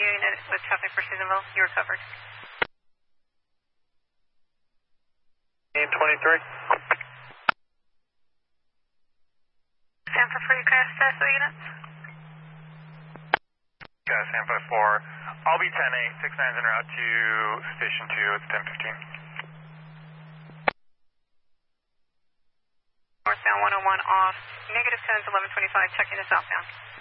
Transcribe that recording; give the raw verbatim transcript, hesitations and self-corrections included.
unit with traffic for Susanville. You were covered. twenty-three. San for free crash test units. Yeah, San five four. I'll be ten eight, six nine's en route to station two, it's ten fifteen. Northbound one oh one off, negative ten is eleven twenty-five, checking the southbound.